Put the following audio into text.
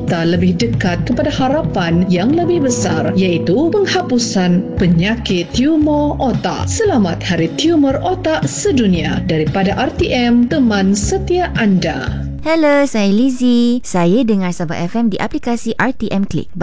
kita lebih dekat kepada harapan yang lebih besar, iaitu penghapusan penyakit tumor otak. Selamat Hari Tumor Otak Sedunia daripada RTM, teman setia anda. Hello, saya Lizzie. Saya dengar Sabah FM di aplikasi RTM Click.